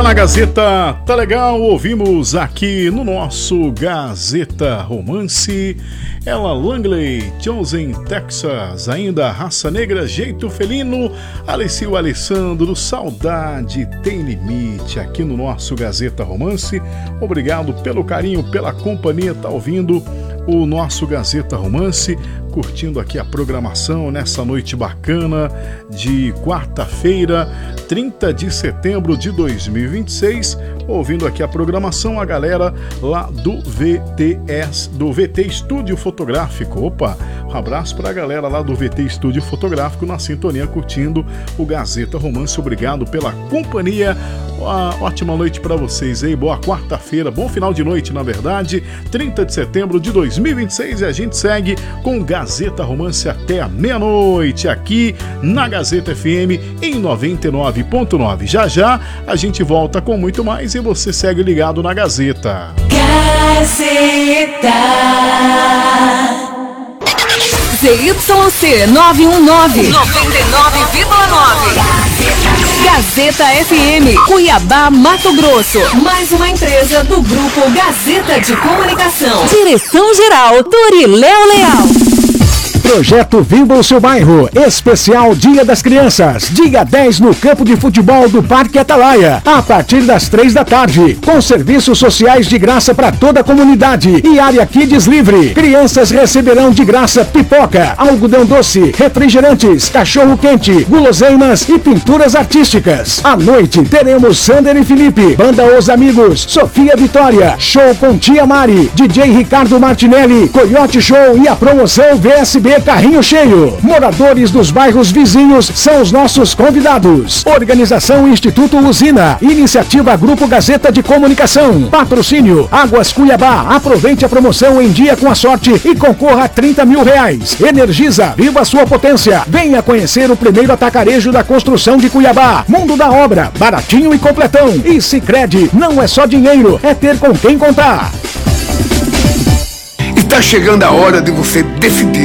na Gazeta, tá legal? Ouvimos aqui no nosso Gazeta Romance Ella Langley, Chosen Texas, ainda Raça Negra, Jeito Felino, Alessio Alessandro, Saudade Tem Limite, aqui no nosso Gazeta Romance. Obrigado pelo carinho, pela companhia, tá ouvindo o nosso Gazeta Romance, curtindo aqui a programação nessa noite bacana de quarta-feira, 30 de setembro de 2026, ouvindo aqui a programação, a galera lá do VT Estúdio Fotográfico. Opa, um abraço para a galera lá do VT Estúdio Fotográfico na sintonia, curtindo o Gazeta Romance. Obrigado pela companhia. Uma ótima noite para vocês aí, boa quarta-feira, bom final de noite, na verdade, 30 de setembro de 2026, e a gente segue com Gazeta Romance até a meia-noite, aqui na Gazeta FM em 99.9. Já já a gente volta com muito mais e você segue ligado na Gazeta. Gazeta ZYC 919 99,9 Gazeta FM, Cuiabá, Mato Grosso. Mais uma empresa do Grupo Gazeta de Comunicação. Direção-geral, Turiléo Leal. Projeto Viva o Seu Bairro, especial Dia das Crianças, dia 10 no campo de futebol do Parque Atalaia, a partir das 3 da tarde, com serviços sociais de graça para toda a comunidade e área Kids livre. Crianças receberão de graça pipoca, algodão doce, refrigerantes, cachorro quente, guloseimas e pinturas artísticas. À noite teremos Sander e Felipe, Banda Os Amigos, Sofia Vitória, show com Tia Mari, DJ Ricardo Martinelli, Coyote Show e a promoção VSB Carrinho Cheio. Moradores dos bairros vizinhos são os nossos convidados. Organização Instituto Usina. Iniciativa Grupo Gazeta de Comunicação. Patrocínio Águas Cuiabá. Aproveite a promoção em dia com a sorte e concorra a R$30 mil. Energisa, viva a sua potência. Venha conhecer o primeiro atacarejo da construção de Cuiabá. Mundo da Obra, baratinho e completão. E Sicredi, não é só dinheiro, é ter com quem contar. Está chegando a hora de você decidir